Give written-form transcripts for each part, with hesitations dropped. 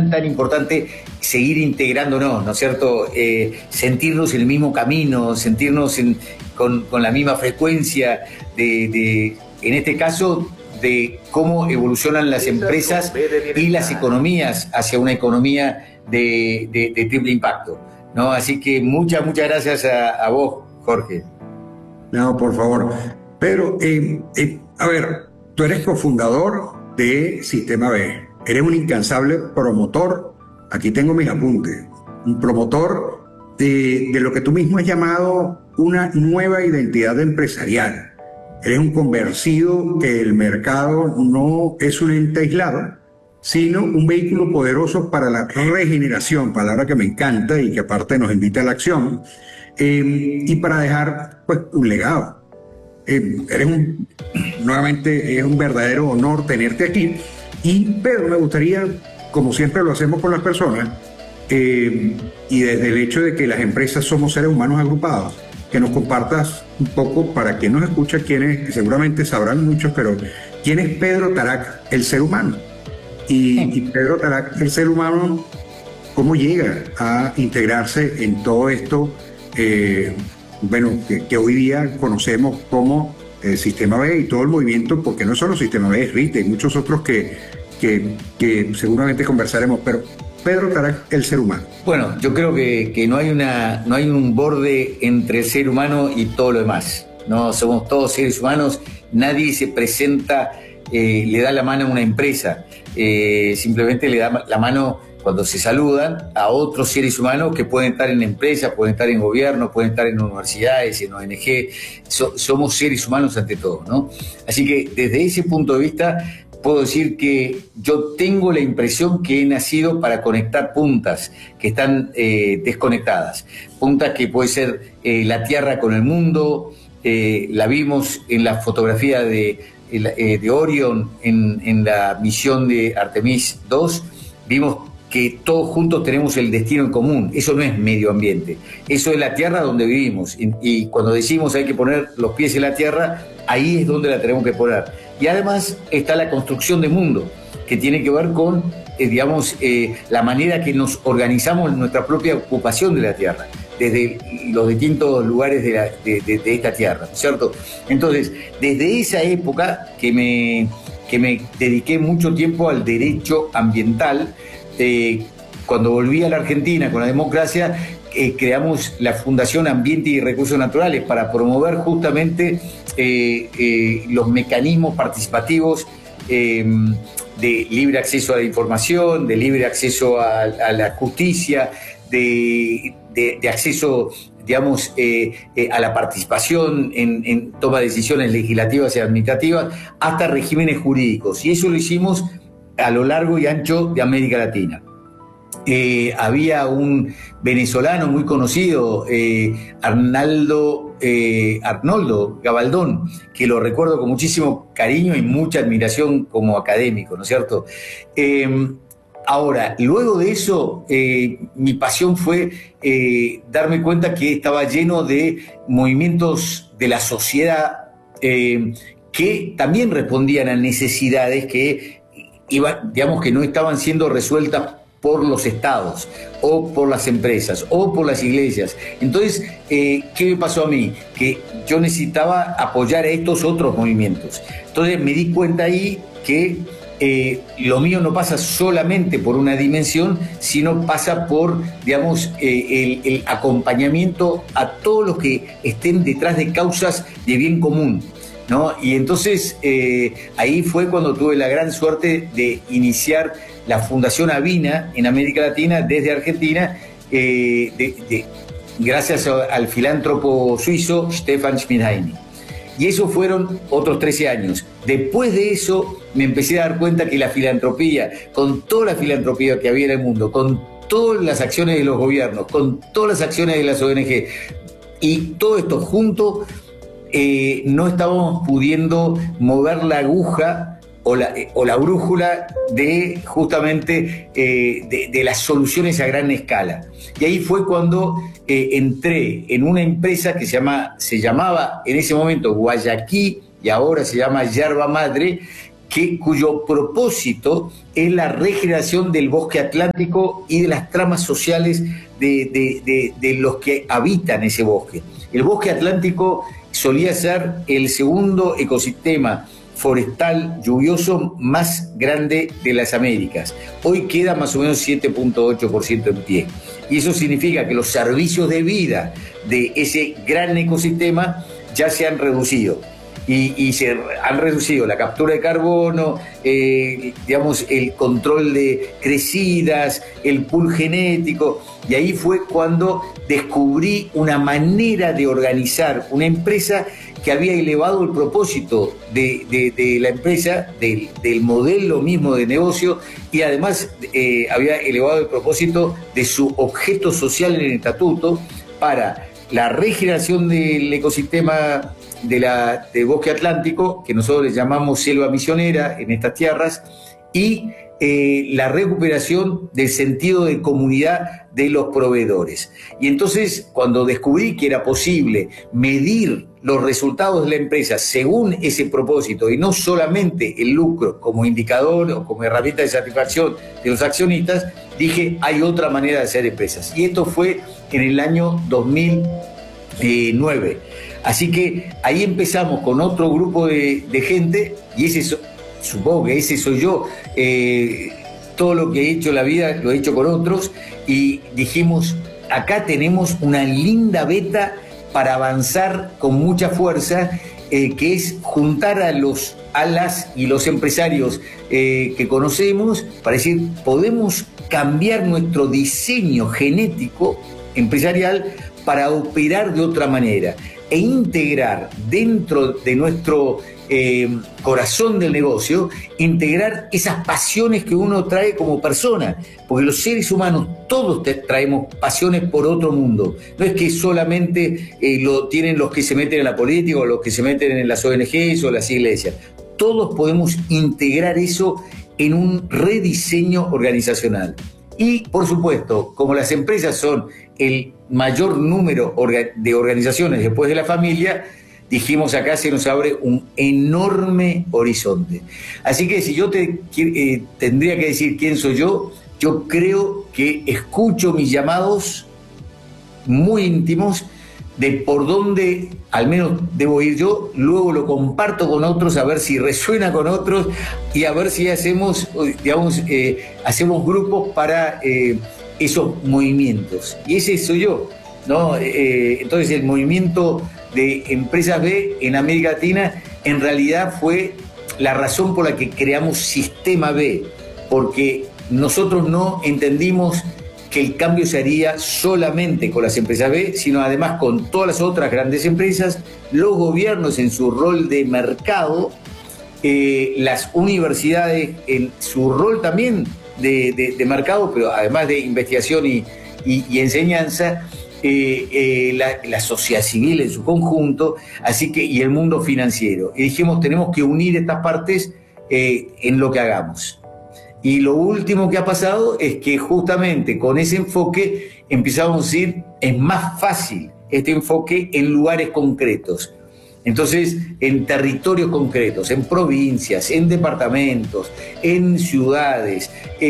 tan importante seguir integrándonos, ¿no es cierto? Sentirnos en el mismo camino, sentirnos con la misma frecuencia en este caso, de cómo evolucionan las empresas y las economías hacia una economía de triple impacto, ¿no? Así que muchas gracias a vos, Jorge. No, por favor. Pedro, a ver, tú eres cofundador de Sistema B. Eres un incansable promotor, aquí tengo mis apuntes, un promotor de lo que tú mismo has llamado una nueva identidad empresarial. Eres un convencido que el mercado no es un ente aislado, sino un vehículo poderoso para la regeneración, palabra que me encanta y que aparte nos invita a la acción, y para dejar pues un legado. Nuevamente es un verdadero honor tenerte aquí, pero me gustaría, como siempre lo hacemos con las personas, y desde el hecho de que las empresas somos seres humanos agrupados, que nos compartas un poco para quien nos escucha, quienes seguramente sabrán muchos, pero ¿quién es Pedro Taarac, el ser humano? Y Pedro Taarac, el ser humano, ¿cómo llega a integrarse en todo esto, que hoy día conocemos como Sistema B y todo el movimiento? Porque no solo Sistema B, es RIT, hay muchos otros que seguramente conversaremos, pero Pedro Taarac, el ser humano. Bueno, yo creo que no hay un borde entre el ser humano y todo lo demás, ¿no? Somos todos seres humanos, nadie se presenta, le da la mano a una empresa, simplemente le da la mano cuando se saludan a otros seres humanos que pueden estar en empresas, pueden estar en gobierno, pueden estar en universidades, en ONG, somos seres humanos ante todo, ¿no? Así que desde ese punto de vista puedo decir que yo tengo la impresión que he nacido para conectar puntas que están desconectadas. Puntas que puede ser la Tierra con el mundo, la vimos en la fotografía de Orion, en la misión de Artemis 2, vimos que todos juntos tenemos el destino en común. Eso no es medio ambiente, eso es la Tierra donde vivimos. Y cuando decimos hay que poner los pies en la Tierra, ahí es donde la tenemos que poner. Y además está la construcción de mundo, que tiene que ver con, la manera que nos organizamos en nuestra propia ocupación de la Tierra, desde los distintos lugares de esta Tierra, ¿cierto? Entonces, desde esa época que me dediqué mucho tiempo al derecho ambiental, cuando volví a la Argentina con la democracia, creamos la Fundación Ambiente y Recursos Naturales para promover justamente los mecanismos participativos de libre acceso a la información, de libre acceso a la justicia, de acceso, a la participación en toma de decisiones legislativas y administrativas, hasta regímenes jurídicos. Y eso lo hicimos a lo largo y ancho de América Latina. Había un venezolano muy conocido, Arnoldo Gabaldón, que lo recuerdo con muchísimo cariño y mucha admiración como académico, ¿no es cierto? Ahora, luego de eso, mi pasión fue darme cuenta que estaba lleno de movimientos de la sociedad que también respondían a necesidades que que no estaban siendo resueltas por los estados, o por las empresas, o por las iglesias. Entonces, ¿qué me pasó a mí? Que yo necesitaba apoyar a estos otros movimientos. Entonces me di cuenta ahí que lo mío no pasa solamente por una dimensión, sino pasa por, el acompañamiento a todos los que estén detrás de causas de bien común, ¿no? Y entonces ahí fue cuando tuve la gran suerte de iniciar la Fundación Avina en América Latina desde Argentina, gracias al filántropo suizo Stefan Schmidheiny. Y eso fueron otros 13 años. Después de eso me empecé a dar cuenta que la filantropía, con toda la filantropía que había en el mundo, con todas las acciones de los gobiernos, con todas las acciones de las ONG, y todo esto junto, no estábamos pudiendo mover la aguja o la brújula de justamente de las soluciones a gran escala. Y ahí fue cuando entré en una empresa que se llamaba en ese momento Guayaquil y ahora se llama Yerba Madre, cuyo propósito es la regeneración del bosque atlántico y de las tramas sociales de los que habitan ese bosque. El bosque atlántico solía ser el segundo ecosistema forestal lluvioso más grande de las Américas. Hoy queda más o menos 7.8% en pie. Y eso significa que los servicios de vida de ese gran ecosistema ya se han reducido. Y se han reducido la captura de carbono, digamos, el control de crecidas, el pool genético, y ahí fue cuando descubrí una manera de organizar una empresa que había elevado el propósito de la empresa, del modelo mismo de negocio, y además había elevado el propósito de su objeto social en el estatuto para la regeneración del ecosistema del bosque atlántico, que nosotros le llamamos selva misionera en estas tierras, y la recuperación del sentido de comunidad de los proveedores. Y entonces, cuando descubrí que era posible medir los resultados de la empresa según ese propósito y no solamente el lucro como indicador o como herramienta de satisfacción de los accionistas, dije, hay otra manera de hacer empresas. Y esto fue en el año 2009. Así que ahí empezamos con otro grupo de gente, y supongo que ese soy yo. Todo lo que he hecho en la vida lo he hecho con otros, y dijimos, acá tenemos una linda beta para avanzar con mucha fuerza, que es juntar a las y los empresarios que conocemos para decir, podemos cambiar nuestro diseño genético empresarial para operar de otra manera e integrar dentro de nuestro corazón del negocio, integrar esas pasiones que uno trae como persona, porque los seres humanos todos traemos pasiones por otro mundo. No es que solamente lo tienen los que se meten en la política o los que se meten en las ONGs o las iglesias. Todos podemos integrar eso en un rediseño organizacional. Y, por supuesto, como las empresas son el mayor número de organizaciones después de la familia, dijimos, acá se nos abre un enorme horizonte. Así que si yo tendría que decir quién soy yo creo que escucho mis llamados muy íntimos de por dónde al menos debo ir yo, luego lo comparto con otros a ver si resuena con otros y a ver si hacemos, digamos, hacemos grupos para esos movimientos. Y ese soy yo, ¿no? Entonces el movimiento de Empresas B en América Latina en realidad fue la razón por la que creamos Sistema B, porque nosotros no entendimos que el cambio se haría solamente con las empresas B, sino además con todas las otras grandes empresas, los gobiernos en su rol de mercado, las universidades en su rol también de mercado, pero además de investigación y enseñanza, la sociedad civil en su conjunto, así que, y el mundo financiero. Y dijimos, tenemos que unir estas partes en lo que hagamos. Y lo último que ha pasado es que justamente con ese enfoque empezamos a decir, es más fácil este enfoque en lugares concretos. Entonces, en territorios concretos, en provincias, en departamentos, en ciudades,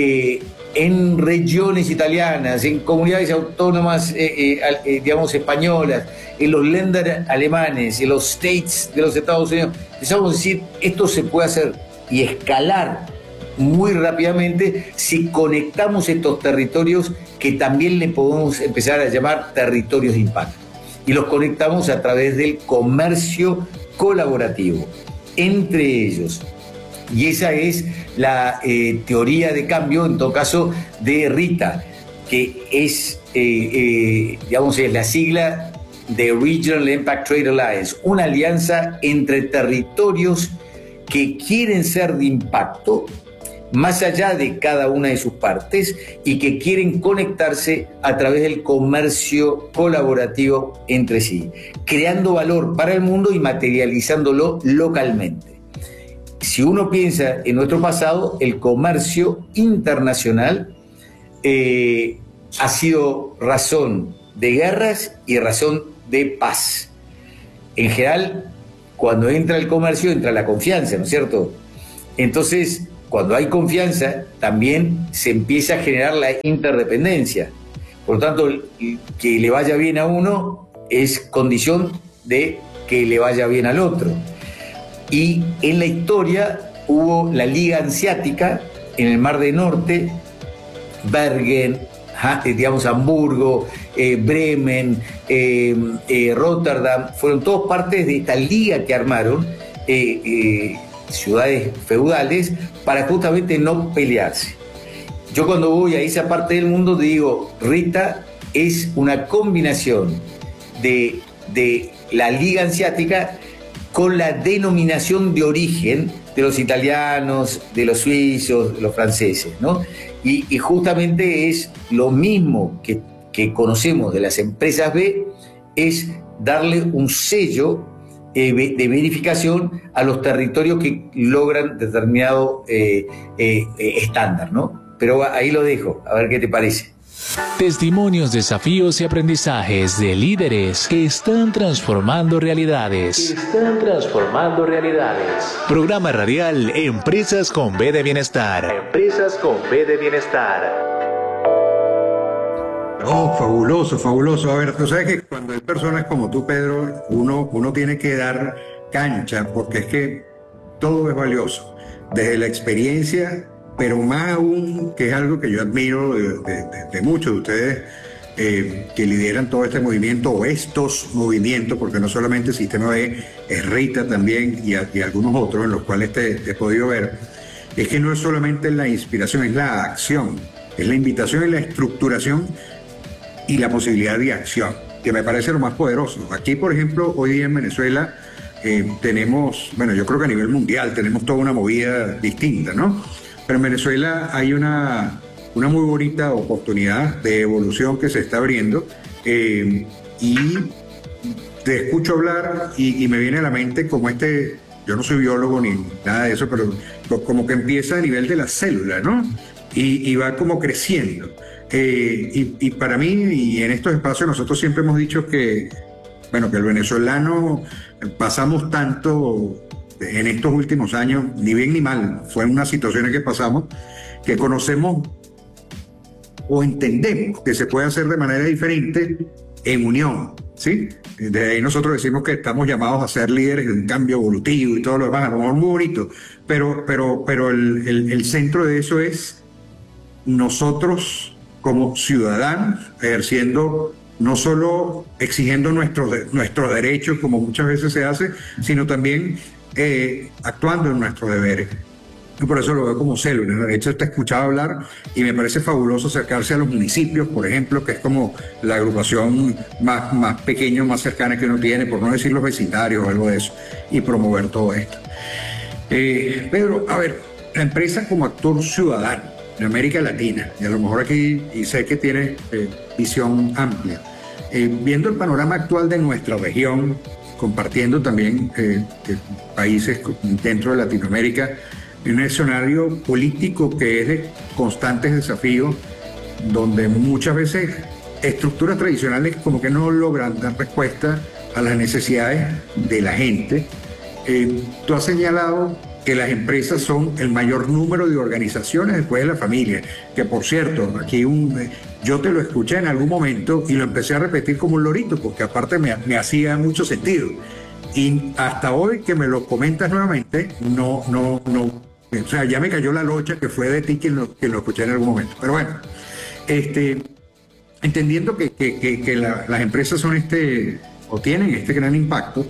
en regiones italianas, en comunidades autónomas, digamos, españolas, en los Länder alemanes, en los states de los Estados Unidos. Empezamos a decir, esto se puede hacer y escalar muy rápidamente si conectamos estos territorios que también le podemos empezar a llamar territorios de impacto. Y los conectamos a través del comercio colaborativo entre ellos. Y esa es la teoría de cambio, en todo caso, de RITA, que es, digamos, es la sigla de Regional Impact Trade Alliance, una alianza entre territorios que quieren ser de impacto, más allá de cada una de sus partes, y que quieren conectarse a través del comercio colaborativo entre sí, creando valor para el mundo y materializándolo localmente. Si uno piensa en nuestro pasado, el comercio internacional ha sido razón de guerras y razón de paz. En general, cuando entra el comercio, entra la confianza, ¿no es cierto? Entonces, cuando hay confianza, también se empieza a generar la interdependencia. Por lo tanto, que le vaya bien a uno es condición de que le vaya bien al otro. Y en la historia hubo la Liga Hanseática en el Mar del Norte, Bergen, digamos Hamburgo, Bremen, Rotterdam, fueron todos partes de esta liga que armaron ciudades feudales para justamente no pelearse. Yo cuando voy a esa parte del mundo digo, Rita es una combinación de la Liga Hanseática con la denominación de origen de los italianos, de los suizos, de los franceses, ¿no? Y justamente es lo mismo que conocemos de las empresas B, es darle un sello de verificación a los territorios que logran determinado estándar, ¿no? Pero ahí lo dejo, a ver qué te parece. Testimonios, desafíos y aprendizajes de líderes que están transformando realidades. Programa radial Empresas con B de Bienestar. Empresas con B de Bienestar. Oh, fabuloso, fabuloso. A ver, tú sabes que cuando hay personas como tú, Pedro, uno tiene que dar cancha, porque es que todo es valioso. Desde la experiencia, pero más aún, que es algo que yo admiro de muchos de ustedes que lideran todo este movimiento o estos movimientos, porque no solamente Sistema B, es Rita también y algunos otros en los cuales te he podido ver, es que no es solamente la inspiración, es la acción, es la invitación y la estructuración y la posibilidad de acción, que me parece lo más poderoso. Aquí, por ejemplo, hoy día en Venezuela tenemos, bueno, yo creo que a nivel mundial tenemos toda una movida distinta, ¿no? Pero en Venezuela hay una muy bonita oportunidad de evolución que se está abriendo y te escucho hablar y me viene a la mente como yo no soy biólogo ni nada de eso, pero como que empieza a nivel de la célula, ¿no? Y va como creciendo. Y para mí, y en estos espacios nosotros siempre hemos dicho que, bueno, que el venezolano pasamos tanto en estos últimos años, ni bien ni mal, fue en unas situaciones que pasamos, que conocemos o entendemos que se puede hacer de manera diferente en unión, ¿sí? De ahí nosotros decimos que estamos llamados a ser líderes de un cambio evolutivo y todo lo demás, a lo mejor muy bonito, pero el centro de eso es nosotros como ciudadanos ejerciendo, no solo exigiendo nuestros derechos como muchas veces se hace, sino también actuando en nuestros deberes. Y por eso lo veo como célula. De hecho, te he escuchado hablar y me parece fabuloso acercarse a los municipios, por ejemplo, que es como la agrupación más pequeña, más cercana que uno tiene, por no decir los vecindarios o algo de eso, y promover todo esto. Pedro, a ver, la empresa como actor ciudadano en América Latina, y a lo mejor aquí, y sé que tiene visión amplia, viendo el panorama actual de nuestra región, compartiendo también países dentro de Latinoamérica, en un escenario político que es de constantes desafíos, donde muchas veces estructuras tradicionales como que no logran dar respuesta a las necesidades de la gente. Tú has señalado que las empresas son el mayor número de organizaciones después de la familia, que por cierto, aquí yo te lo escuché en algún momento y lo empecé a repetir como un lorito, porque aparte me hacía mucho sentido. Y hasta hoy que me lo comentas nuevamente, no, o sea, ya me cayó la locha que fue de ti quien lo escuché en algún momento. Pero bueno, entendiendo que las empresas son o tienen este gran impacto,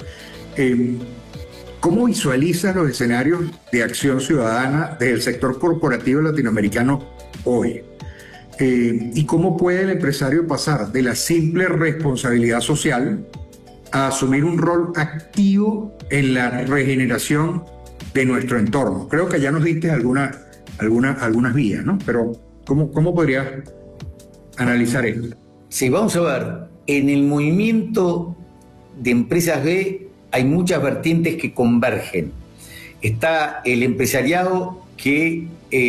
¿cómo visualizas los escenarios de acción ciudadana del sector corporativo latinoamericano hoy? ¿Y cómo puede el empresario pasar de la simple responsabilidad social a asumir un rol activo en la regeneración de nuestro entorno? Creo que ya nos diste algunas vías, ¿no? Pero ¿cómo podrías analizar esto? Sí, vamos a ver. En el movimiento de empresas B hay muchas vertientes que convergen. Está el empresariado que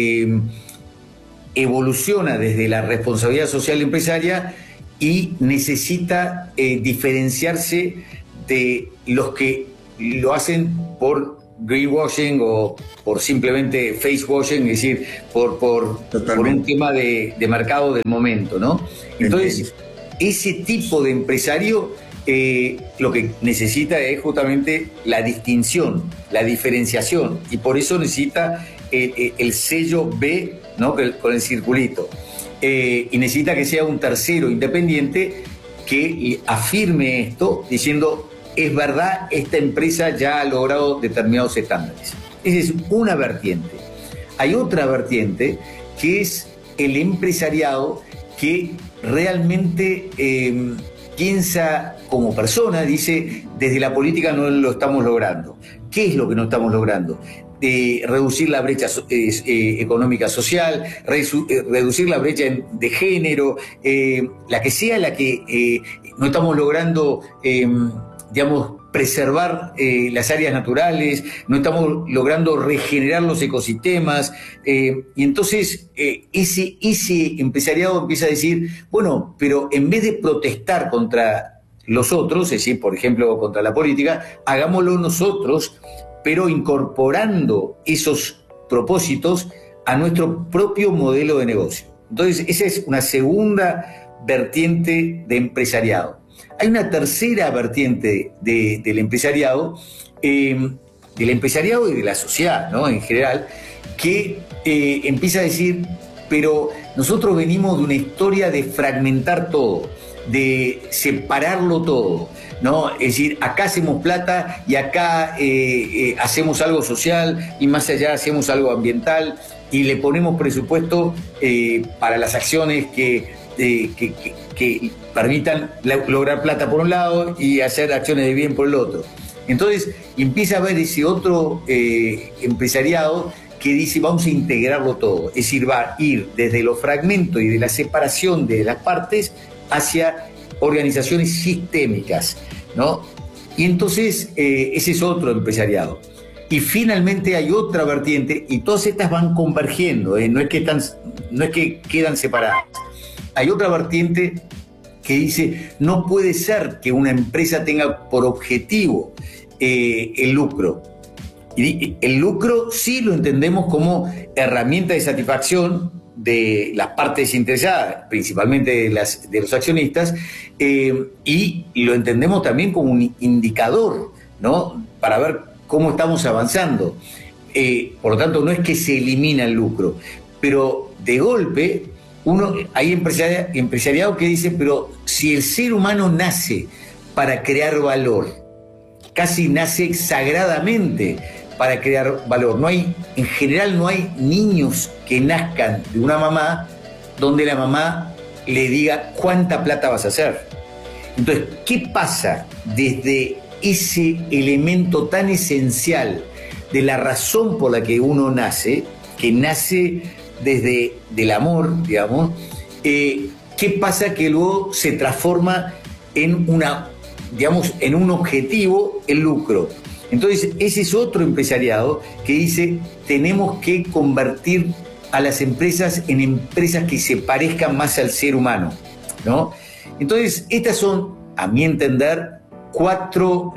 evoluciona desde la responsabilidad social empresaria y necesita diferenciarse de los que lo hacen por greenwashing o por simplemente facewashing, es decir, por un tema de mercado del momento, ¿no? Entonces, ese tipo de empresario lo que necesita es justamente la distinción, la diferenciación, y por eso necesita el sello B, ¿no? Con el circulito. Y necesita que sea un tercero independiente que afirme esto diciendo: es verdad, esta empresa ya ha logrado determinados estándares. Esa es una vertiente. Hay otra vertiente que es el empresariado que realmente piensa como persona, dice: desde la política no lo estamos logrando. ¿Qué es lo que no estamos logrando? Reducir la brecha económica social, reducir la brecha de género, la que sea, la que no estamos logrando, digamos, preservar las áreas naturales, no estamos logrando regenerar los ecosistemas, y entonces ese empresariado empieza a decir: bueno, pero en vez de protestar contra los otros, es decir, por ejemplo, contra la política, hagámoslo nosotros, pero incorporando esos propósitos a nuestro propio modelo de negocio. Entonces, esa es una segunda vertiente de empresariado. Hay una tercera vertiente del empresariado y de la sociedad, ¿no? En general, que empieza a decir: pero nosotros venimos de una historia de fragmentar todo, de separarlo todo, ¿no? Es decir, acá hacemos plata y acá hacemos algo social y más allá hacemos algo ambiental y le ponemos presupuesto para las acciones que permitan lograr plata por un lado y hacer acciones de bien por el otro. Entonces empieza a haber ese otro empresariado que dice: vamos a integrarlo todo, es decir, va a ir desde los fragmentos y de la separación de las partes hacia organizaciones sistémicas, ¿no? Y entonces ese es otro empresariado. Y finalmente hay otra vertiente, y todas estas van convergiendo, no es que quedan separadas. Hay otra vertiente que dice: no puede ser que una empresa tenga por objetivo el lucro. Y el lucro sí lo entendemos como herramienta de satisfacción de las partes interesadas, principalmente de los accionistas, y lo entendemos también como un indicador, ¿no? Para ver cómo estamos avanzando. Por lo tanto, no es que se elimina el lucro, pero de golpe hay empresariado que dice: pero si el ser humano nace para crear valor, casi nace sagradamente para crear valor. En general no hay niños que nazcan de una mamá donde la mamá le diga cuánta plata vas a hacer. Entonces, ¿qué pasa desde ese elemento tan esencial de la razón por la que uno nace, que nace desde el amor, digamos? ¿Qué pasa que luego se transforma en un objetivo, el lucro? Entonces, ese es otro empresariado que dice: tenemos que convertir a las empresas en empresas que se parezcan más al ser humano, ¿no? Entonces, estas son, a mi entender, cuatro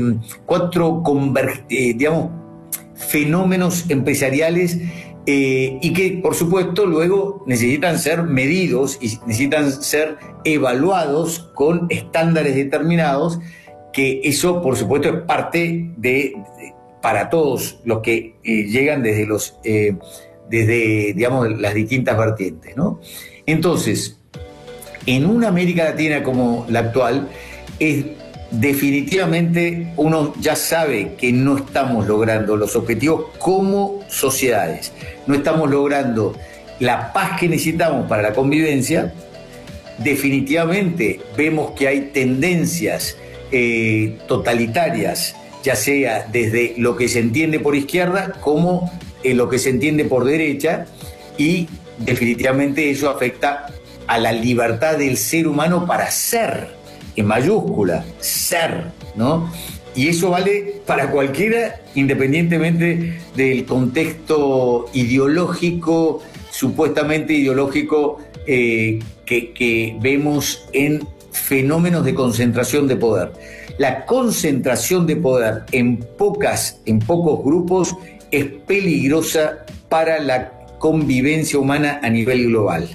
fenómenos empresariales y que, por supuesto, luego necesitan ser medidos y necesitan ser evaluados con estándares determinados, que eso, por supuesto, es parte para todos los que llegan desde las distintas vertientes, ¿no? Entonces, en una América Latina como la actual, definitivamente uno ya sabe que no estamos logrando los objetivos como sociedades, no estamos logrando la paz que necesitamos para la convivencia. Definitivamente vemos que hay tendencias totalitarias, ya sea desde lo que se entiende por izquierda como lo que se entiende por derecha, y definitivamente eso afecta a la libertad del ser humano para ser, en mayúscula, ser, ¿no? Y eso vale para cualquiera, independientemente del contexto ideológico, supuestamente ideológico, que vemos en fenómenos de concentración de poder. la concentración de poder en pocos grupos es peligrosa para la convivencia humana a nivel global.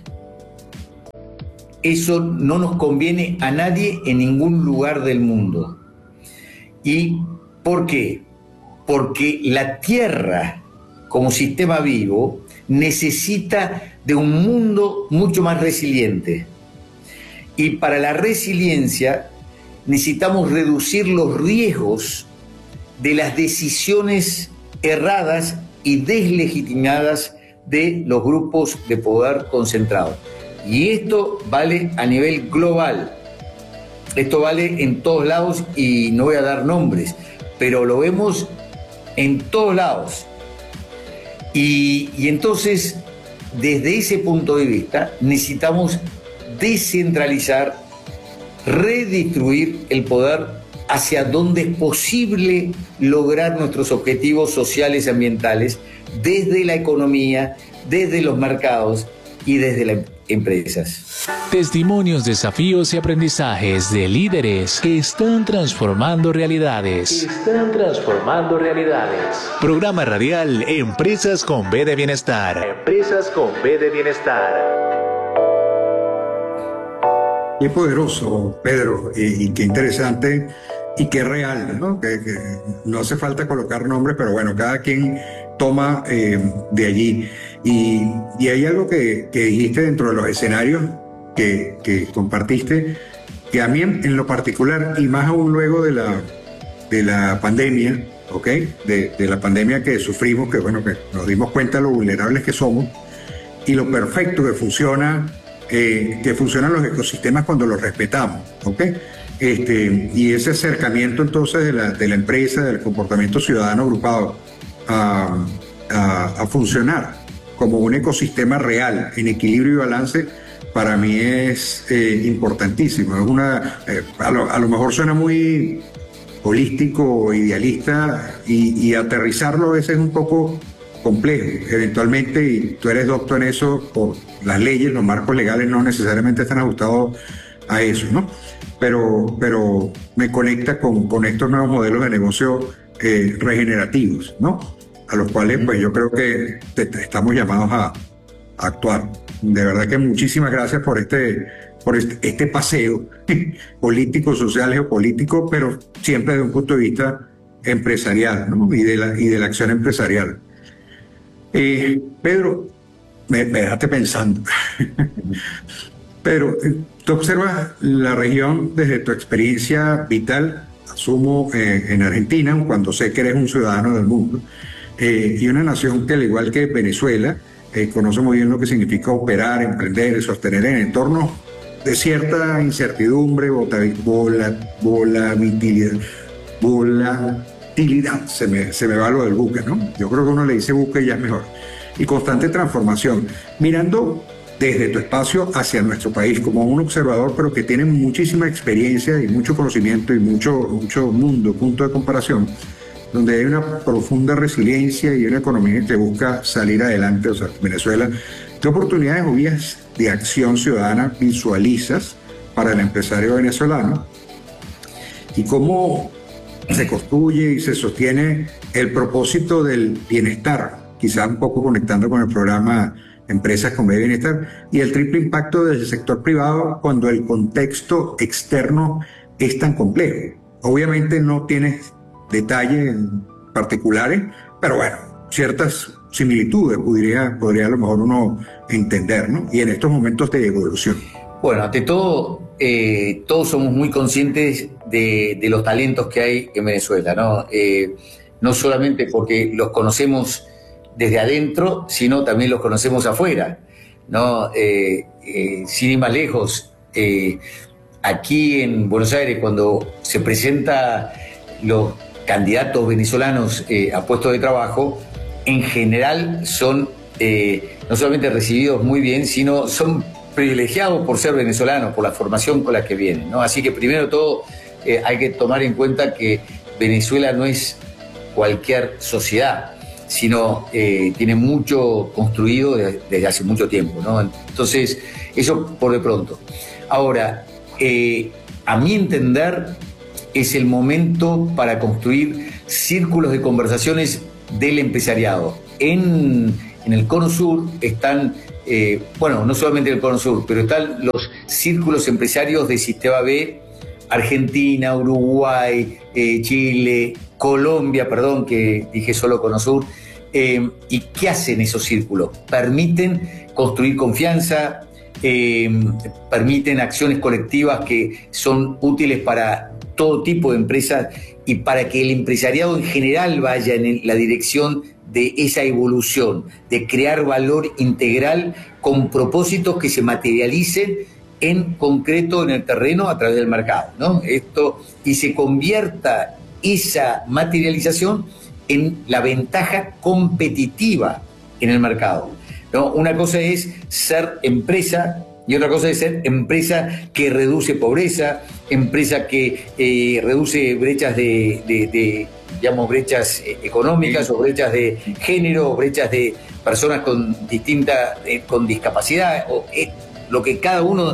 Eso no nos conviene a nadie en ningún lugar del mundo. ¿Y por qué? Porque la Tierra, como sistema vivo, necesita de un mundo mucho más resiliente. Y para la resiliencia necesitamos reducir los riesgos de las decisiones erradas y deslegitimadas de los grupos de poder concentrados. Y esto vale a nivel global. Esto vale en todos lados y no voy a dar nombres, pero lo vemos en todos lados. Y entonces, desde ese punto de vista, necesitamos descentralizar, redistribuir el poder hacia donde es posible lograr nuestros objetivos sociales y ambientales, desde la economía, desde los mercados y desde las empresas. Testimonios, desafíos y aprendizajes de líderes que están transformando realidades. Programa radial Empresas con B de Bienestar. Empresas con B de Bienestar. Qué poderoso, Pedro, y qué interesante y qué real, ¿no? Que no hace falta colocar nombres, pero bueno, cada quien toma de allí. Y hay algo que dijiste dentro de los escenarios que compartiste, que a mí en lo particular, y más aún luego de la pandemia, ¿ok? De la pandemia que sufrimos, que bueno, que nos dimos cuenta de lo vulnerables que somos, y lo perfecto que funcionan los ecosistemas cuando los respetamos, ¿ok? Y ese acercamiento entonces de la empresa, del comportamiento ciudadano agrupado a funcionar como un ecosistema real, en equilibrio y balance, para mí es importantísimo. Es a lo mejor suena muy holístico, idealista, y aterrizarlo a veces es un poco complejo, eventualmente, y tú eres doctor en eso, por las leyes, los marcos legales no necesariamente están ajustados a eso, ¿no? Pero me conecta con estos nuevos modelos de negocio regenerativos, ¿no? A los cuales pues yo creo que estamos llamados a actuar. De verdad que muchísimas gracias por este paseo político, social, geopolítico, pero siempre desde un punto de vista empresarial, ¿no? y de la acción empresarial. Pedro, me dejaste pensando. Pero tú observas la región desde tu experiencia vital, asumo, en Argentina, cuando sé que eres un ciudadano del mundo, y una nación que, al igual que Venezuela, conoce muy bien lo que significa operar, emprender y sostener en entornos de cierta incertidumbre, volatilidad, se me va lo del buque, ¿no? Yo creo que uno le dice buque y ya es mejor. Y constante transformación. Mirando desde tu espacio hacia nuestro país como un observador, pero que tiene muchísima experiencia y mucho conocimiento y mucho mundo, punto de comparación, donde hay una profunda resiliencia y una economía que busca salir adelante, o sea, Venezuela. ¿Qué oportunidades o vías de acción ciudadana visualizas para el empresario venezolano? ¿Y cómo se construye y se sostiene el propósito del bienestar? Quizá un poco conectando con el programa Empresas con B de Bienestar, y el triple impacto del sector privado cuando el contexto externo es tan complejo. Obviamente no tienes detalles particulares, pero bueno, ciertas similitudes podría a lo mejor uno entender, ¿no? Y en estos momentos de evolución. Bueno, ante todo, todos somos muy conscientes de los talentos que hay en Venezuela, ¿no? No solamente porque los conocemos desde adentro, sino también los conocemos afuera, ¿no? Sin ir más lejos, aquí en Buenos Aires, cuando se presenta los candidatos venezolanos a puestos de trabajo, en general son no solamente recibidos muy bien, sino son privilegiados por ser venezolanos, por la formación con la que vienen, ¿no? Así que primero de todo hay que tomar en cuenta que Venezuela no es cualquier sociedad, sino tiene mucho construido desde hace mucho tiempo, ¿no? Entonces, eso por de pronto. Ahora, a mi entender, es el momento para construir círculos de conversaciones del empresariado. En el Cono Sur están, no solamente en el Cono Sur, pero están los círculos empresarios de Sistema B, Argentina, Uruguay, Chile, Colombia, perdón, que dije solo Cono Sur. ¿Y qué hacen esos círculos? Permiten construir confianza, permiten acciones colectivas que son útiles para todo tipo de empresas y para que el empresariado en general vaya en la dirección de esa evolución, de crear valor integral con propósitos que se materialicen en concreto en el terreno a través del mercado, ¿no? Y se convierta esa materialización en la ventaja competitiva en el mercado, ¿no? Una cosa es ser empresa y otra cosa es ser empresa que reduce pobreza, empresa que reduce brechas brechas económicas o brechas de género, o brechas de personas con discapacidad, lo que cada uno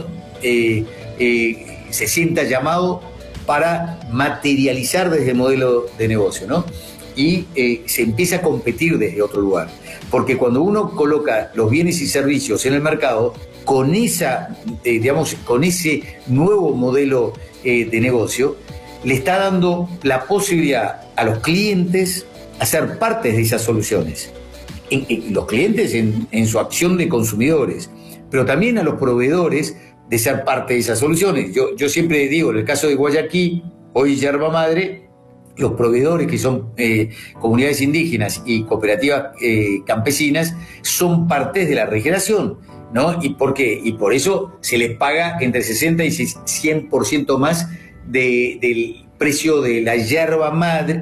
se sienta llamado para materializar desde el modelo de negocio, ¿no? Y se empieza a competir desde otro lugar. Porque cuando uno coloca los bienes y servicios en el mercado, con con ese nuevo modelo de negocio, le está dando la posibilidad a los clientes a ser partes de esas soluciones. Los clientes en su acción de consumidores, pero también a los proveedores de ser parte de esas soluciones. Yo siempre digo, en el caso de Guayaquil, hoy Yerba Madre, los proveedores que son comunidades indígenas y cooperativas campesinas son partes de la regeneración, ¿no? ¿Y por qué? Y por eso se les paga entre 60 y 100% más del precio de la yerba mate,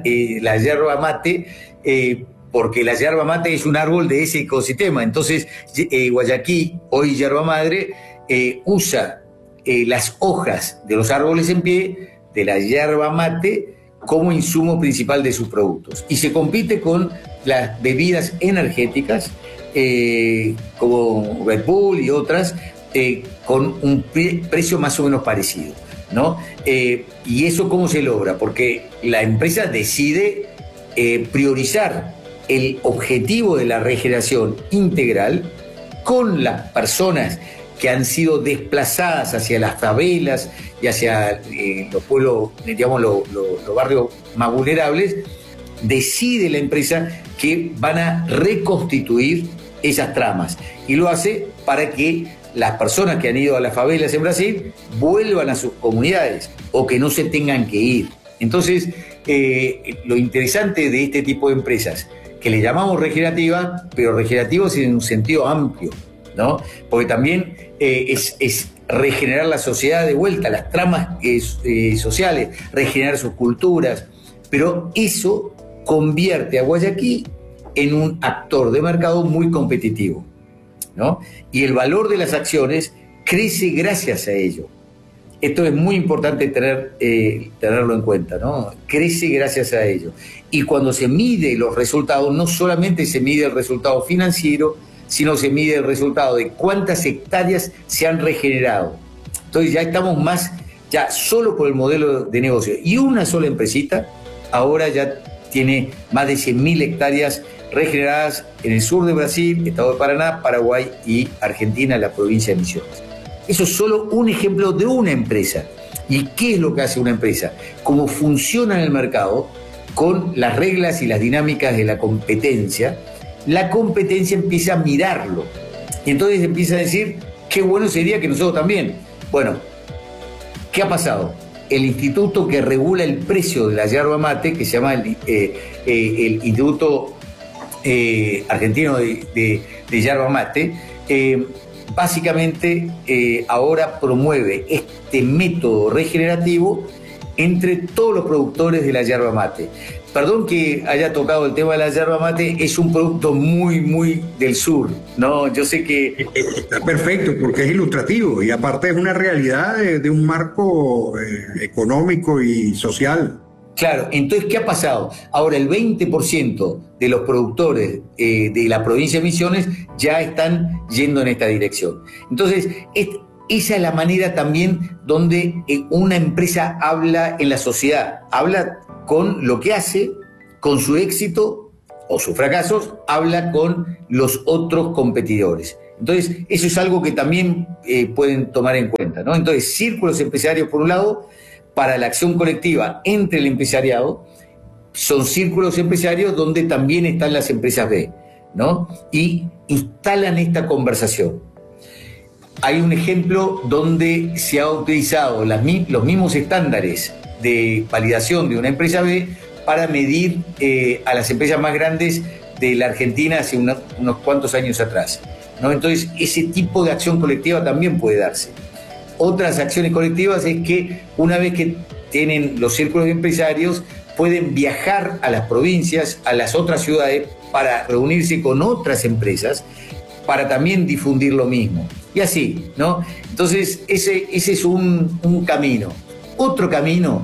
porque la yerba mate es un árbol de ese ecosistema. Entonces, Guayaquil, hoy Yerba Madre, usa las hojas de los árboles en pie, de la yerba mate, como insumo principal de sus productos. Y se compite con las bebidas energéticas, como Red Bull y otras, con un precio más o menos parecido, ¿no? ¿Y eso cómo se logra? Porque la empresa decide priorizar el objetivo de la regeneración integral con las personas que han sido desplazadas hacia las favelas y hacia los pueblos, digamos, los barrios más vulnerables. Decide la empresa que van a reconstituir esas tramas y lo hace para que las personas que han ido a las favelas en Brasil vuelvan a sus comunidades o que no se tengan que ir. Entonces, lo interesante de este tipo de empresas, que le llamamos regenerativas, pero regenerativas en un sentido amplio, ¿no? Porque también es regenerar la sociedad de vuelta, las tramas sociales, regenerar sus culturas, pero eso convierte a Guayaquil en un actor de mercado muy competitivo, ¿no? Y el valor de las acciones crece gracias a ello. Esto es muy importante tenerlo en cuenta, ¿no? Crece gracias a ello. Y cuando se mide los resultados, no solamente se mide el resultado financiero, sino se mide el resultado de cuántas hectáreas se han regenerado. Entonces ya estamos ya solo por el modelo de negocio. Y una sola empresita ahora ya tiene más de 100.000 hectáreas regeneradas en el sur de Brasil, Estado de Paraná, Paraguay y Argentina, la provincia de Misiones. Eso es solo un ejemplo de una empresa. ¿Y qué es lo que hace una empresa? Cómo funciona en el mercado con las reglas y las dinámicas de la competencia. La competencia empieza a mirarlo. Y entonces empieza a decir, qué bueno sería que nosotros también. Bueno, ¿qué ha pasado? El instituto que regula el precio de la yerba mate, que se llama el Instituto Argentino de Yerba Mate, básicamente ahora promueve este método regenerativo entre todos los productores de la yerba mate. Perdón que haya tocado el tema de la yerba mate, es un producto muy, muy del sur, ¿no? Yo sé que... Está perfecto, porque es ilustrativo y aparte es una realidad de un marco económico y social. Claro, entonces, ¿qué ha pasado? Ahora el 20% de los productores de la provincia de Misiones ya están yendo en esta dirección. Entonces, esa es la manera también donde una empresa habla en la sociedad, habla con lo que hace, con su éxito o sus fracasos, habla con los otros competidores. Entonces, eso es algo que también pueden tomar en cuenta, ¿no? Entonces, círculos empresarios, por un lado, para la acción colectiva entre el empresariado, son círculos empresarios donde también están las empresas B, ¿no? Y instalan esta conversación. Hay un ejemplo donde se ha utilizado los mismos estándares de validación de una empresa B para medir a las empresas más grandes de la Argentina hace unos cuantos años atrás, ¿no? Entonces, ese tipo de acción colectiva también puede darse. Otras acciones colectivas es que una vez que tienen los círculos empresarios, pueden viajar a las provincias, a las otras ciudades, para reunirse con otras empresas, para también difundir lo mismo. Y así, ¿no? Entonces, ese es un camino. Otro camino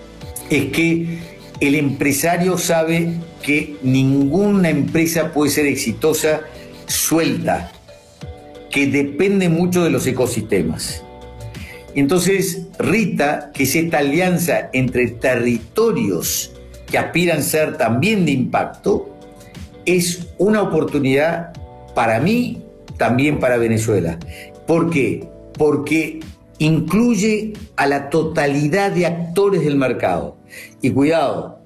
es que el empresario sabe que ninguna empresa puede ser exitosa suelta, que depende mucho de los ecosistemas. Entonces, Rita, que es esta alianza entre territorios que aspiran a ser también de impacto, es una oportunidad para mí, también para Venezuela. ¿Por qué? Porque incluye a la totalidad de actores del mercado. Y cuidado,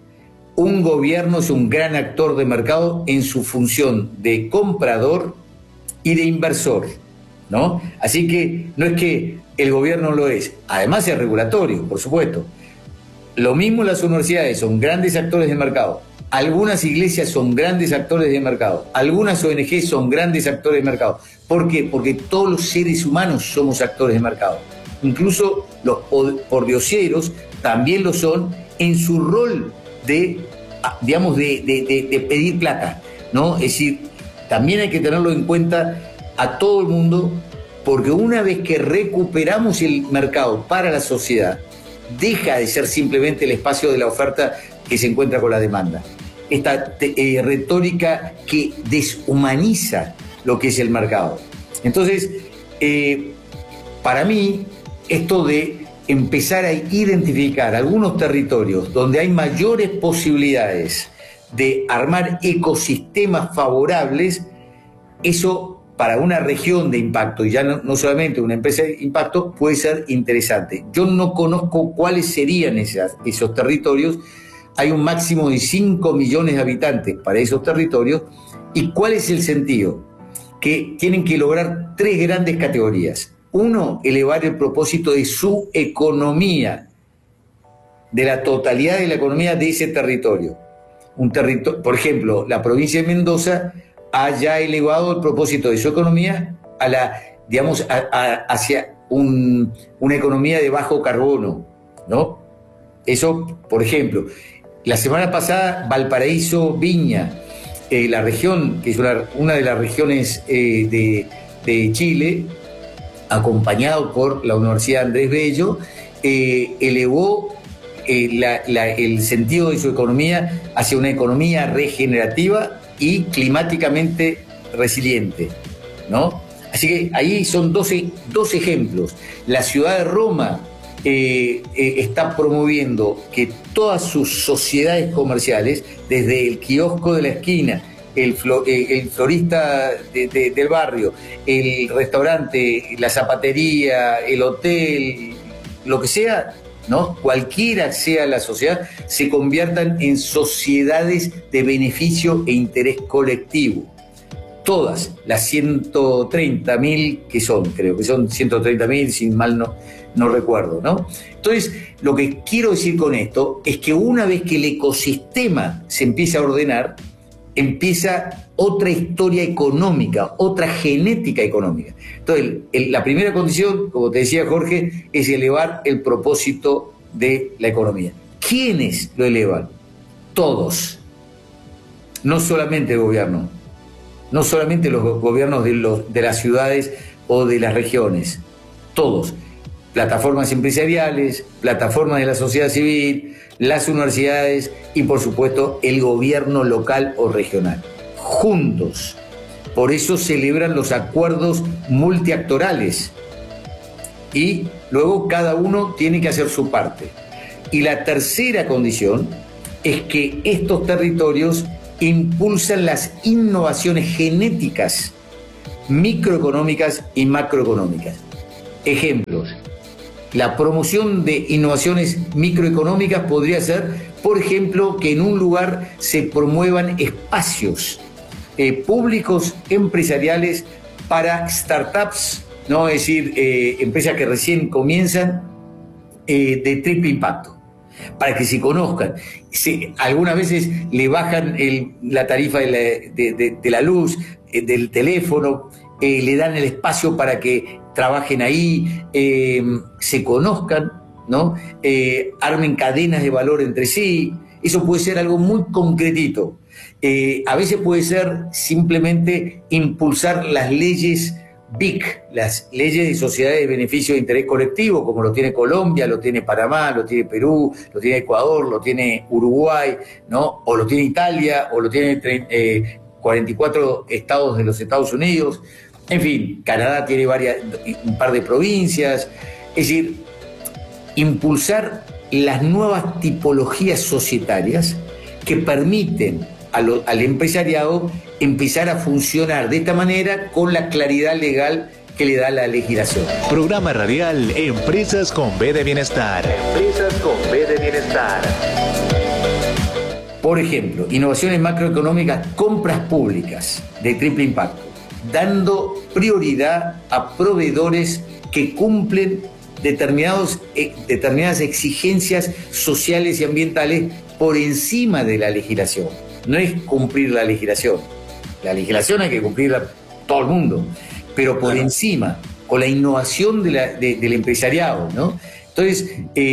un gobierno es un gran actor de mercado en su función de comprador y de inversor, ¿no? Así que no es que el gobierno lo es, además es regulatorio, por supuesto. Lo mismo las universidades son grandes actores de mercado, algunas iglesias son grandes actores de mercado, algunas ONG son grandes actores de mercado. ¿Por qué? Porque todos los seres humanos somos actores de mercado. Incluso los pordioseros también lo son en su rol de, digamos, de pedir plata, ¿no? Es decir, también hay que tenerlo en cuenta a todo el mundo, porque una vez que recuperamos el mercado para la sociedad, deja de ser simplemente el espacio de la oferta que se encuentra con la demanda. Esta retórica que deshumaniza lo que es el mercado. Entonces, para mí, esto de empezar a identificar algunos territorios donde hay mayores posibilidades de armar ecosistemas favorables, eso para una región de impacto, y ya no solamente una empresa de impacto, puede ser interesante. Yo no conozco cuáles serían esos territorios. Hay un máximo de 5 millones de habitantes para esos territorios. ¿Y cuál es el sentido? Que tienen que lograr 3 grandes categorías. Uno, elevar el propósito de su economía, de la totalidad de la economía de ese territorio. Por ejemplo, la provincia de Mendoza ha ya elevado el propósito de su economía a la, digamos, hacia una economía de bajo carbono, ¿no? Eso, por ejemplo. La semana pasada, Valparaíso, Viña, la región, que es una de las regiones de Chile, acompañado por la Universidad Andrés Bello, elevó el sentido de su economía hacia una economía regenerativa y climáticamente resiliente, ¿no? Así que ahí son dos ejemplos. La ciudad de Roma está promoviendo que todas sus sociedades comerciales, desde el kiosco de la esquina, el florista del barrio, el restaurante, la zapatería, el hotel, lo que sea, ¿no? Cualquiera sea la sociedad, se conviertan en sociedades de beneficio e interés colectivo. Todas las 130.000 que son, creo que son 130.000, si mal no recuerdo, ¿no? Entonces, lo que quiero decir con esto es que una vez que el ecosistema se empieza a ordenar, empieza otra historia económica, otra genética económica. Entonces, la primera condición, como te decía Jorge, es elevar el propósito de la economía. ¿Quiénes lo elevan? Todos. No solamente el gobierno, no solamente los gobiernos de las ciudades o de las regiones, todos. Plataformas empresariales, plataformas de la sociedad civil, las universidades y, por supuesto, el gobierno local o regional. Juntos. Por eso celebran los acuerdos multiactorales, y luego cada uno tiene que hacer su parte. Y la tercera condición es que estos territorios impulsan las innovaciones genéticas, microeconómicas y macroeconómicas. Ejemplos: la promoción de innovaciones microeconómicas podría ser, por ejemplo, que en un lugar se promuevan espacios públicos empresariales para startups, ¿no? Es decir, empresas que recién comienzan, de triple impacto, para que se conozcan. Algunas veces le bajan la tarifa de la luz, del teléfono, le dan el espacio para que trabajen ahí, se conozcan, ¿no? Armen cadenas de valor entre sí. Eso puede ser algo muy concretito. A veces puede ser simplemente impulsar las leyes BIC, las leyes de sociedades de beneficio de interés colectivo, como lo tiene Colombia, lo tiene Panamá, lo tiene Perú, lo tiene Ecuador, lo tiene Uruguay, ¿no? O lo tiene Italia, o lo tiene 44 estados de los Estados Unidos. En fin, Canadá tiene un par de provincias. Es decir, impulsar las nuevas tipologías societarias que permiten al empresariado empezar a funcionar de esta manera con la claridad legal que le da la legislación. Programa radial Empresas con B de Bienestar. Empresas con B de Bienestar. Por ejemplo, innovaciones macroeconómicas, compras públicas de triple impacto, dando prioridad a proveedores que cumplen determinadas exigencias sociales y ambientales por encima de la legislación. No es cumplir la legislación. La legislación hay que cumplirla todo el mundo, pero por encima, con la innovación del empresariado, ¿no? Entonces,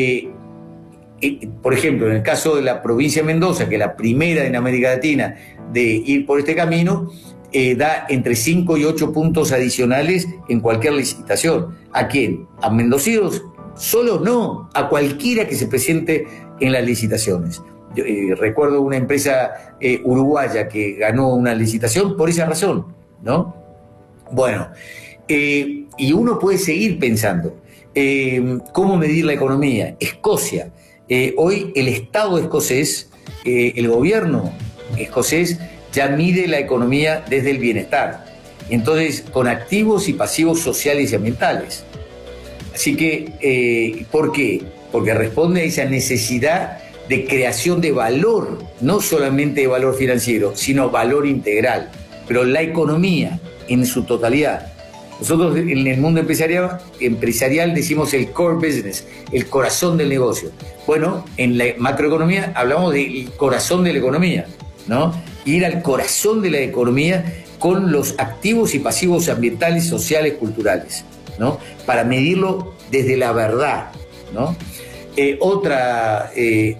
por ejemplo, en el caso de la provincia de Mendoza, que es la primera en América Latina de ir por este camino, da entre 5 y 8 puntos adicionales en cualquier licitación. ¿A quién? ¿A mendocinos? Solo no, a cualquiera que se presente en las licitaciones. Yo, recuerdo una empresa uruguaya que ganó una licitación por esa razón, ¿no? Bueno, y uno puede seguir pensando. ¿Cómo medir la economía? Escocia. Hoy el Estado escocés, el gobierno escocés, ya mide la economía desde el bienestar. Entonces, con activos y pasivos sociales y ambientales. Así que, ¿por qué? Porque responde a esa necesidad de creación de valor, no solamente de valor financiero, sino valor integral, pero la economía en su totalidad. Nosotros en el mundo empresarial decimos el core business, el corazón del negocio. Bueno, en la macroeconomía hablamos del corazón de la economía, ¿no? Ir al corazón de la economía con los activos y pasivos ambientales, sociales, culturales, ¿no? Para medirlo desde la verdad, ¿no? Otra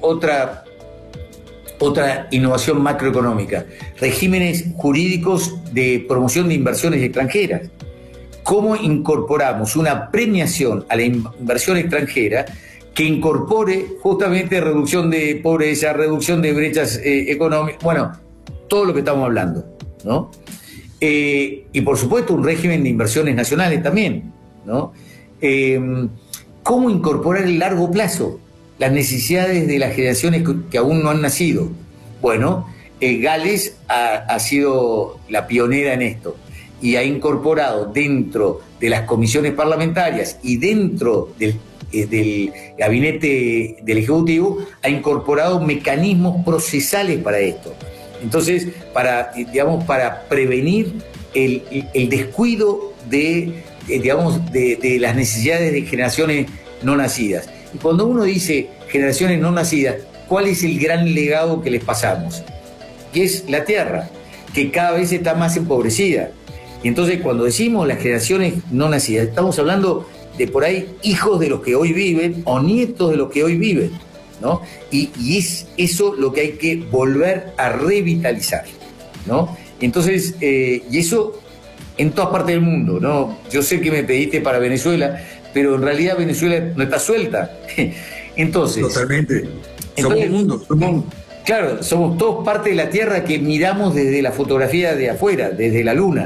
innovación macroeconómica, regímenes jurídicos de promoción de inversiones extranjeras. ¿Cómo incorporamos una premiación a la inversión extranjera que incorpore justamente reducción de pobreza, reducción de brechas económicas, bueno, todo lo que estamos hablando, ¿no? Y por supuesto un régimen de inversiones nacionales también, ¿no? ¿Cómo incorporar el largo plazo? Las necesidades de las generaciones que aún no han nacido. Bueno, Gales ha sido la pionera en esto y ha incorporado dentro de las comisiones parlamentarias y dentro del gabinete del Ejecutivo, ha incorporado mecanismos procesales para esto. Entonces, para prevenir el descuido de las necesidades de generaciones no nacidas. Y cuando uno dice generaciones no nacidas, ¿cuál es el gran legado que les pasamos? Y es la tierra, que cada vez está más empobrecida. Y entonces cuando decimos las generaciones no nacidas, estamos hablando de por ahí hijos de los que hoy viven o nietos de los que hoy viven, ¿no? Y es eso lo que hay que volver a revitalizar, ¿no? Entonces, y eso en todas partes del mundo, ¿no? Yo sé que me pediste para Venezuela, pero en realidad Venezuela no está suelta. Entonces... Totalmente. Somos un mundo. Claro, somos todos parte de la Tierra que miramos desde la fotografía de afuera, desde la Luna,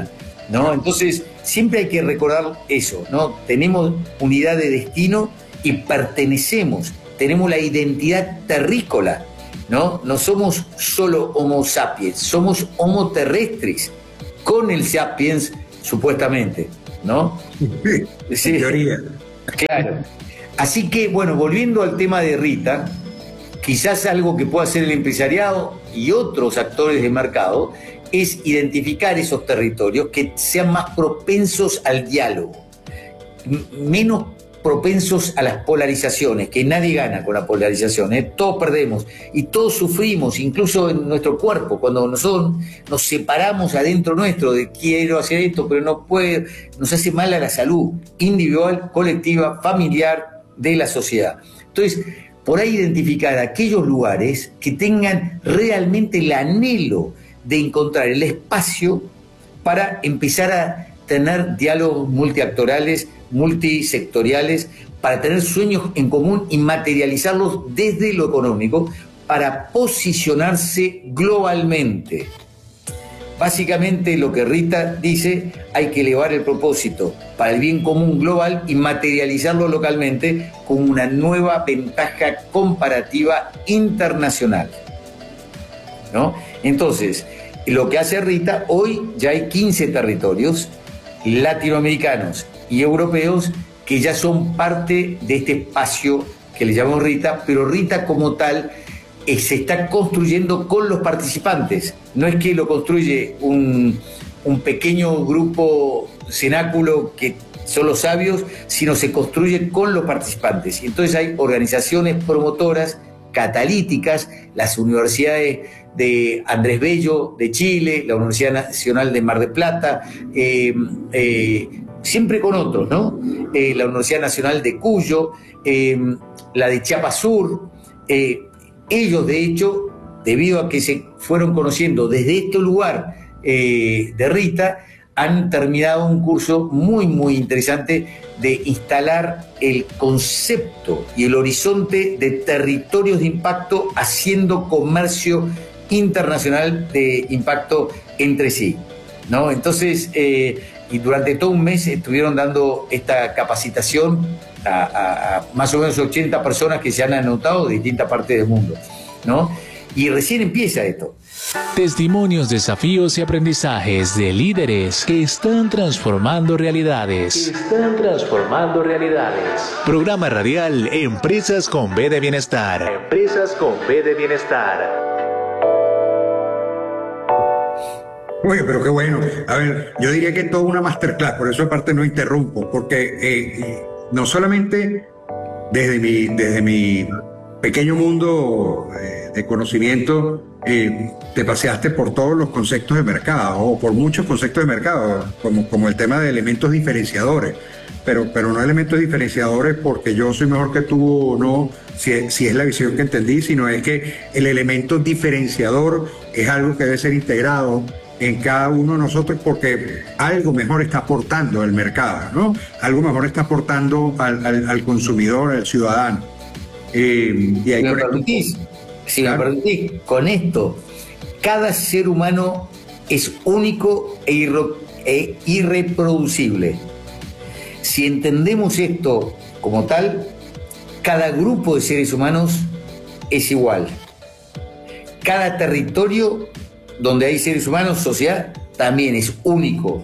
¿no? Entonces, siempre hay que recordar eso, ¿no? Tenemos unidad de destino y pertenecemos, tenemos la identidad terrícola, ¿no? No somos solo Homo sapiens, somos Homo terrestris, con el sapiens, supuestamente, ¿no? Sí, en teoría. Claro. Así que, bueno, volviendo al tema de Rita, quizás algo que pueda hacer el empresariado y otros actores de mercado es identificar esos territorios que sean más propensos al diálogo, menos propensos a las polarizaciones, que nadie gana con la polarización, todos perdemos y todos sufrimos, incluso en nuestro cuerpo, cuando nosotros nos separamos adentro nuestro de quiero hacer esto, pero no puedo, nos hace mal a la salud individual, colectiva, familiar, de la sociedad. Entonces, por ahí identificar aquellos lugares que tengan realmente el anhelo de encontrar el espacio para empezar a tener diálogos multiactorales, multisectoriales, para tener sueños en común y materializarlos desde lo económico para posicionarse globalmente. Básicamente lo que Rita dice, hay que elevar el propósito para el bien común global y materializarlo localmente con una nueva ventaja comparativa internacional, ¿no? Entonces, lo que hace Rita, hoy ya hay 15 territorios latinoamericanos y europeos que ya son parte de este espacio que le llamamos Rita, pero Rita como tal se está construyendo con los participantes. No es que lo construye un pequeño grupo cenáculo que son los sabios, sino se construye con los participantes. Y entonces hay organizaciones promotoras, catalíticas, las universidades de Andrés Bello de Chile, la Universidad Nacional de Mar del Plata, siempre con otros, ¿no? La Universidad Nacional de Cuyo, la de Chiapas Sur. Ellos, de hecho, debido a que se fueron conociendo desde este lugar de Rita, han terminado un curso muy, muy interesante de instalar el concepto y el horizonte de territorios de impacto haciendo comercio internacional de impacto entre sí, ¿no? Entonces, y durante todo un mes estuvieron dando esta capacitación a más o menos 80 personas que se han anotado de distintas partes del mundo, ¿no? Y recién empieza esto. Testimonios, desafíos y aprendizajes de líderes que están transformando realidades. Programa radial Empresas con B de Bienestar. Empresas con B de Bienestar. Oye, pero qué bueno. A ver, yo diría que es toda una masterclass, por eso aparte no interrumpo, porque no solamente desde mi pequeño mundo de conocimiento, te paseaste por todos los conceptos de mercado, o por muchos conceptos de mercado, como el tema de elementos diferenciadores, pero no elementos diferenciadores porque yo soy mejor que tú o no, si es la visión que entendí, sino es que el elemento diferenciador es algo que debe ser integrado en cada uno de nosotros porque algo mejor está aportando el mercado, ¿no? Algo mejor está aportando al consumidor, al ciudadano. Y ahí si me permitís, con esto, cada ser humano es único e irreproducible. Si entendemos esto como tal, cada grupo de seres humanos es igual. Cada territorio donde hay seres humanos, sociedad, también es único.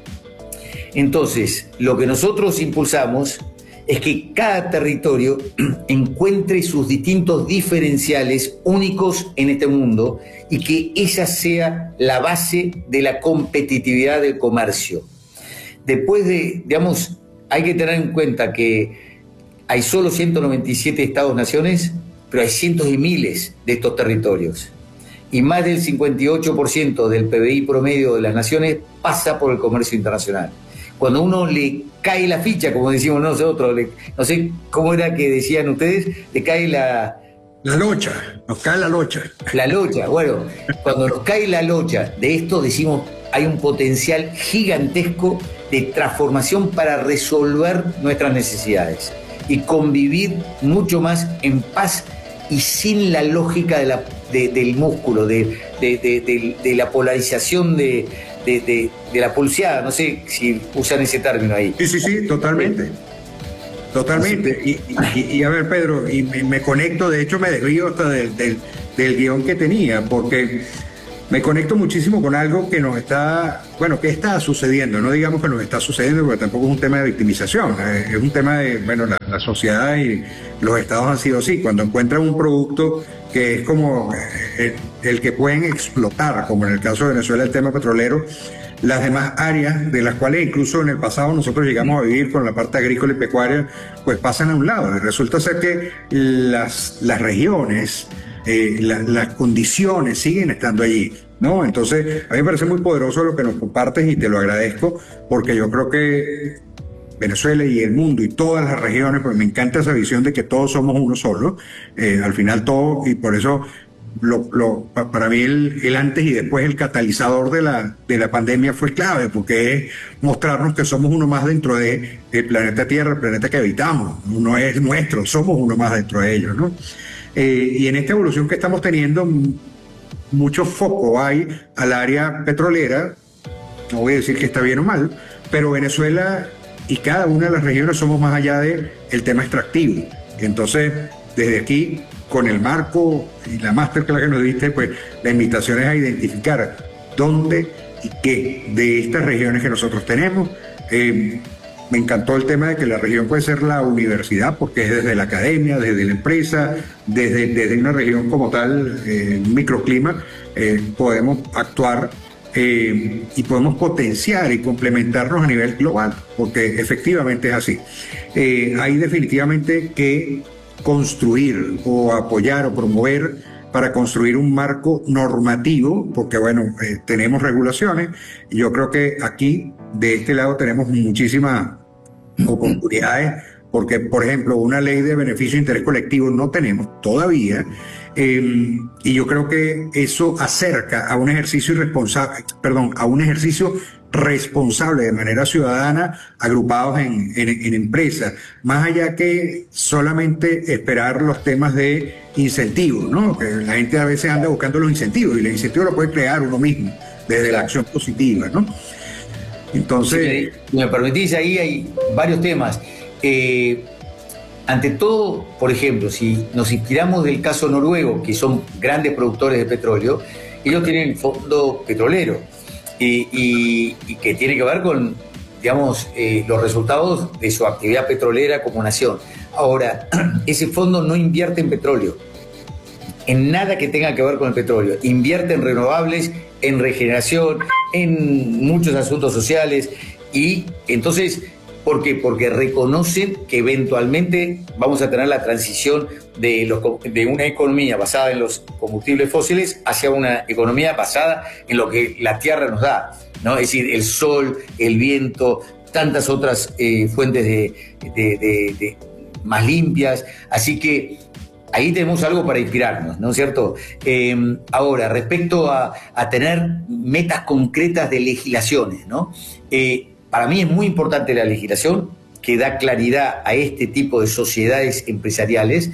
Entonces, lo que nosotros impulsamos es que cada territorio encuentre sus distintos diferenciales únicos en este mundo y que esa sea la base de la competitividad del comercio. Después digamos, hay que tener en cuenta que hay solo 197 estados-naciones, pero hay cientos y miles de estos territorios. Y más del 58% del PBI promedio de las naciones pasa por el comercio internacional. Cuando uno le cae la ficha, como decimos nosotros, no sé cómo era que decían ustedes, le cae la locha, nos cae la locha. La locha, bueno, cuando nos cae la locha de esto decimos hay un potencial gigantesco de transformación para resolver nuestras necesidades y convivir mucho más en paz y sin la lógica del músculo, de la polarización de de la pulseada, no sé si usan ese término ahí. Sí, totalmente. Totalmente. Y a ver, Pedro, y me conecto, de hecho me desvío hasta del guión que tenía, porque me conecto muchísimo con algo que nos está, bueno, que está sucediendo, no digamos que nos está sucediendo, porque tampoco es un tema de victimización, es un tema de, bueno, la sociedad y los estados han sido así, cuando encuentran un producto que es como el que pueden explotar, como en el caso de Venezuela el tema petrolero, las demás áreas de las cuales incluso en el pasado nosotros llegamos a vivir con la parte agrícola y pecuaria, pues pasan a un lado. Y resulta ser que las regiones, las condiciones siguen estando allí, ¿no? Entonces, a mí me parece muy poderoso lo que nos compartes y te lo agradezco, porque yo creo que Venezuela y el mundo y todas las regiones, pues me encanta esa visión de que todos somos uno solo, al final todo, y por eso para mí el antes y después, el catalizador de la pandemia fue clave, porque es mostrarnos que somos uno más dentro del planeta Tierra, el planeta que habitamos, no es nuestro, somos uno más dentro de ellos, ¿no? Y en esta evolución que estamos teniendo, mucho foco hay al área petrolera, no voy a decir que está bien o mal, pero Venezuela y cada una de las regiones somos más allá del tema extractivo. Entonces, desde aquí, con el marco y la masterclass que nos diste, pues la invitación es a identificar dónde y qué de estas regiones que nosotros tenemos. Me encantó el tema de que la región puede ser la universidad, porque es desde la academia, desde la empresa, desde una región como tal, un microclima, podemos actuar y podemos potenciar y complementarnos a nivel global, porque efectivamente es así. Hay definitivamente que construir o apoyar o promover para construir un marco normativo, porque bueno, tenemos regulaciones, y yo creo que aquí, de este lado, tenemos muchísimas oportunidades, porque, por ejemplo, una ley de beneficio de interés colectivo no tenemos todavía, y yo creo que eso acerca a un ejercicio responsable de manera ciudadana, agrupados en empresas, más allá que solamente esperar los temas de incentivos, ¿no? Que la gente a veces anda buscando los incentivos, y los incentivos los puede crear uno mismo, desde la acción positiva, ¿no? Entonces, si me permitís, ahí hay varios temas. Ante todo, por ejemplo, si nos inspiramos del caso noruego, que son grandes productores de petróleo, ellos tienen fondo petrolero y que tiene que ver con, digamos, los resultados de su actividad petrolera como nación. Ahora, ese fondo no invierte en petróleo, en nada que tenga que ver con el petróleo. Invierte en renovables, en regeneración, en muchos asuntos sociales. Y entonces, ¿por qué? Porque reconocen que eventualmente vamos a tener la transición de una economía basada en los combustibles fósiles hacia una economía basada en lo que la tierra nos da, ¿no? Es decir, el sol, el viento, tantas otras fuentes de más limpias. Así que ahí tenemos algo para inspirarnos, ¿no es cierto? Ahora, respecto a tener metas concretas de legislaciones, ¿no? Para mí es muy importante la legislación que da claridad a este tipo de sociedades empresariales.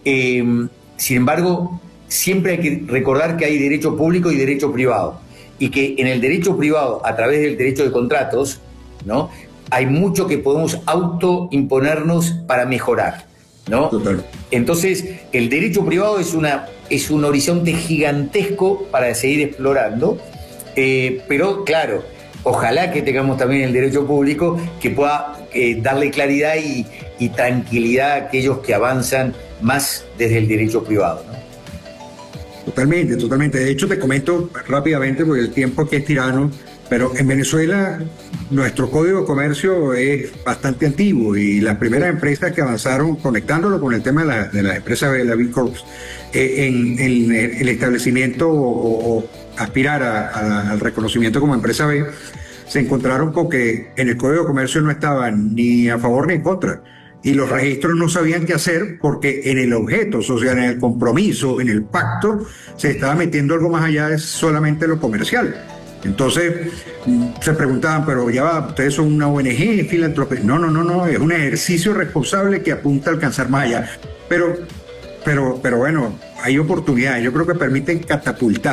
Sin embargo, siempre hay que recordar que hay derecho público y derecho privado, y que en el derecho privado, a través del derecho de contratos, ¿no?, hay mucho que podemos autoimponernos para mejorar, ¿no? Total. Entonces, el derecho privado es un horizonte gigantesco para seguir explorando, pero claro, ojalá que tengamos también el derecho público que pueda darle claridad y tranquilidad a aquellos que avanzan más desde el derecho privado, ¿no? Totalmente, totalmente. De hecho, te comento rápidamente, porque el tiempo aquí es tirano, pero en Venezuela nuestro Código de Comercio es bastante antiguo, y las primeras empresas que avanzaron conectándolo con el tema de las empresas de la B Corps en el establecimiento o aspirar al reconocimiento como empresa B, se encontraron con que en el Código de Comercio no estaban ni a favor ni en contra, y los registros no sabían qué hacer, porque en el objeto social, en el compromiso, en el pacto, se estaba metiendo algo más allá de solamente lo comercial. Entonces se preguntaban, pero ya va, ustedes son una ONG, filantropía. No, es un ejercicio responsable que apunta a alcanzar más allá. Pero bueno, hay oportunidades, yo creo que permiten catapultar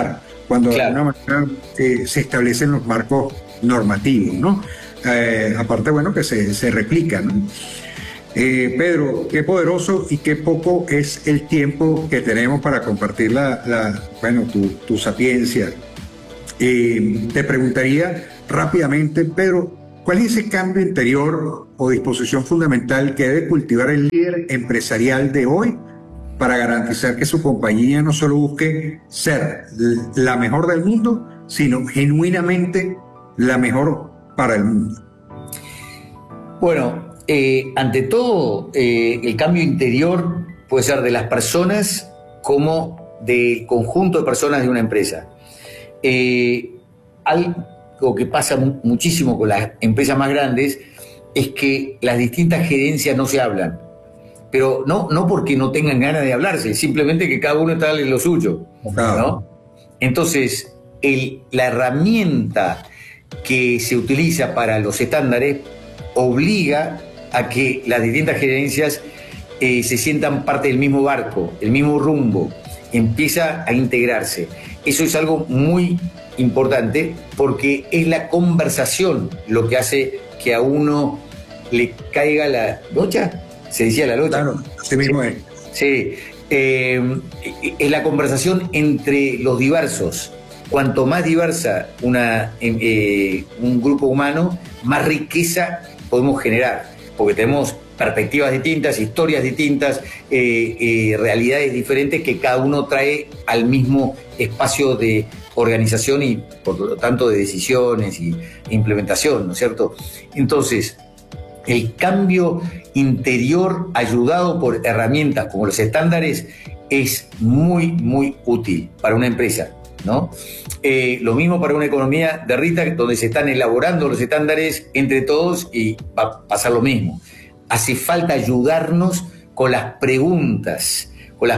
cuando Claro. de alguna manera se establecen los marcos normativos, ¿no? Aparte, bueno, que se replican, ¿no? Pedro, qué poderoso y qué poco es el tiempo que tenemos para compartir bueno, tu sapiencia. Te preguntaría rápidamente, Pedro, ¿cuál es ese cambio interior o disposición fundamental que debe cultivar el líder empresarial de hoy para garantizar que su compañía no solo busque ser la mejor del mundo, sino genuinamente la mejor para el mundo? Bueno, ante todo, el cambio interior puede ser de las personas como del conjunto de personas de una empresa. Algo que pasa muchísimo con las empresas más grandes es que las distintas gerencias no se hablan, pero no porque no tengan ganas de hablarse, simplemente que cada uno está en lo suyo, ¿no? Entonces, la herramienta que se utiliza para los estándares obliga a que las distintas gerencias se sientan parte del mismo barco, el mismo rumbo, empieza a integrarse. Eso es algo muy importante porque es la conversación lo que hace que a uno le caiga la locha, se decía la locha. Claro, así mismo es. Sí, es la conversación entre los diversos. Cuanto más diversa un grupo humano, más riqueza podemos generar, porque tenemos perspectivas distintas, historias distintas, realidades diferentes que cada uno trae al mismo espacio de organización y por lo tanto de decisiones e implementación, ¿no es cierto? Entonces, el cambio interior ayudado por herramientas como los estándares es muy, muy útil para una empresa, ¿no? Lo mismo para una economía de Rita, donde se están elaborando los estándares entre todos y va a pasar lo mismo. Hace falta ayudarnos con las preguntas,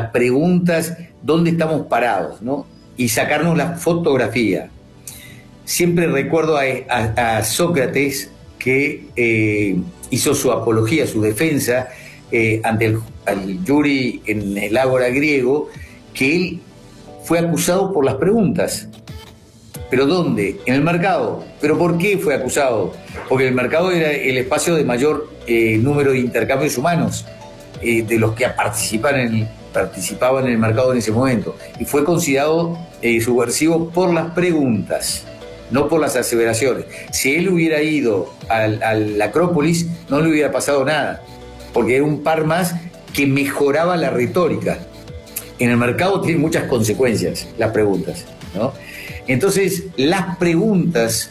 dónde estamos parados, ¿no? Y sacarnos la fotografía. Siempre recuerdo a Sócrates que hizo su apología, su defensa ante el jury en el ágora griego, que él fue acusado por las preguntas. ¿Pero dónde? En el mercado. ¿Pero por qué fue acusado? Porque el mercado era el espacio de mayor número de intercambios humanos, de los que participaban en el mercado en ese momento. Y fue considerado subversivo por las preguntas, no por las aseveraciones. Si él hubiera ido a la Acrópolis, no le hubiera pasado nada, porque era un par más que mejoraba la retórica. En el mercado tienen muchas consecuencias las preguntas, ¿no? Entonces, las preguntas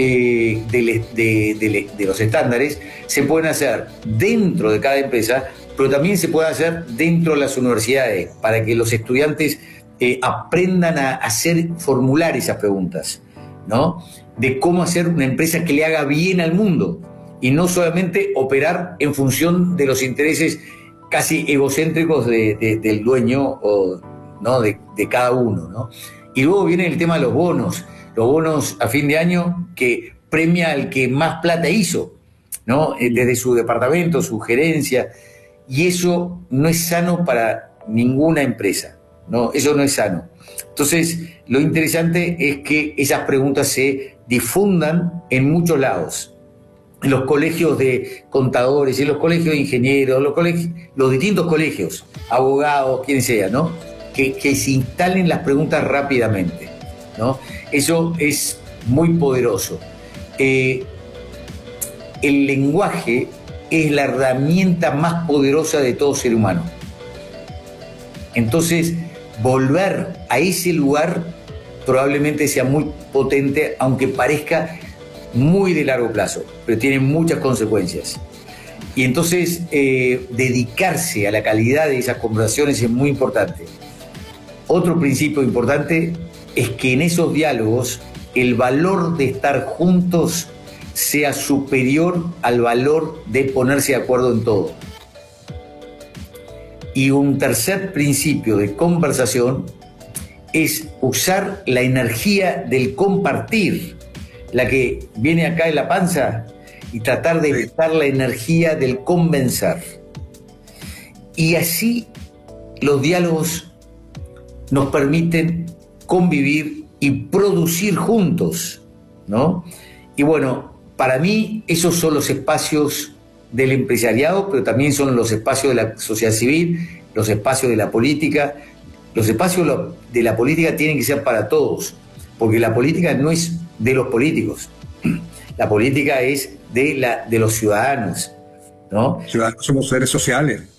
de los estándares se pueden hacer dentro de cada empresa, pero también se pueden hacer dentro de las universidades, para que los estudiantes aprendan a formular esas preguntas, ¿no? De cómo hacer una empresa que le haga bien al mundo y no solamente operar en función de los intereses casi egocéntricos del dueño, ¿no? de cada uno, ¿no? Y luego viene el tema de los bonos a fin de año, que premia al que más plata hizo, ¿no? Desde su departamento, su gerencia, y eso no es sano para ninguna empresa, ¿no? Eso no es sano. Entonces, lo interesante es que esas preguntas se difundan en muchos lados, en los colegios de contadores, en los colegios de ingenieros, los distintos colegios, abogados, quien sea, ¿no? Que se instalen las preguntas rápidamente, ¿no? Eso es muy poderoso. El lenguaje es la herramienta más poderosa de todo ser humano. Entonces, volver a ese lugar probablemente sea muy potente, aunque parezca muy de largo plazo, pero tiene muchas consecuencias. Y entonces, dedicarse a la calidad de esas conversaciones es muy importante. Otro principio importante es que en esos diálogos el valor de estar juntos sea superior al valor de ponerse de acuerdo en todo. Y un tercer principio de conversación es usar la energía del compartir, la que viene acá en la panza, y tratar de evitar la energía del convencer. Y así los diálogos nos permiten convivir y producir juntos, ¿no? Y bueno, para mí esos son los espacios del empresariado, pero también son los espacios de la sociedad civil, los espacios de la política. Los espacios de la política tienen que ser para todos, porque la política no es de los políticos, la política es de los ciudadanos, ¿no? Ciudadanos somos seres sociales.